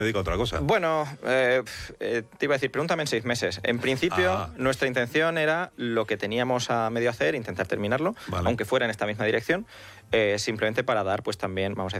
dedico a otra cosa. Bueno, te iba a decir, pregúntame en 6 meses. En principio, nuestra intención era lo que teníamos a medio hacer, intentar terminarlo, aunque fuera en esta misma dirección, simplemente para dar, pues también, vamos a decir,